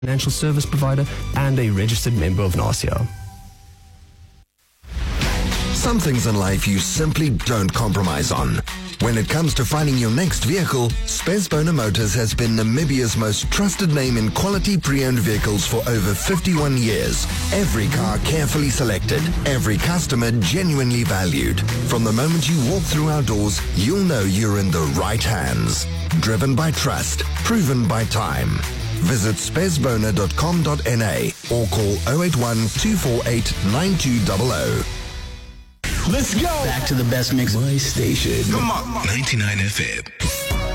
financial service provider and a registered member of NASIA. Some things in life you simply don't compromise on. When it comes to finding your next vehicle, Spesbona Motors has been Namibia's most trusted name in quality pre-owned vehicles for over 51 years. Every car carefully selected, every customer genuinely valued. From the moment you walk through our doors, you'll know you're in the right hands. Driven by trust, proven by time. Visit spesbona.com.na or call 081 248 9200. Let's go. Back to the best mix. My station. Come on. 99 FM.